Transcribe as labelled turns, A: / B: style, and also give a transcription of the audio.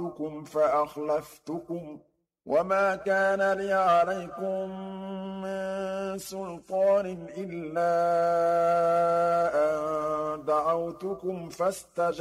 A: استطعتكم فأخلفتكم ۖ وما كان لي عليكم من سلطان إلا أن دعوتكم فاستجبتم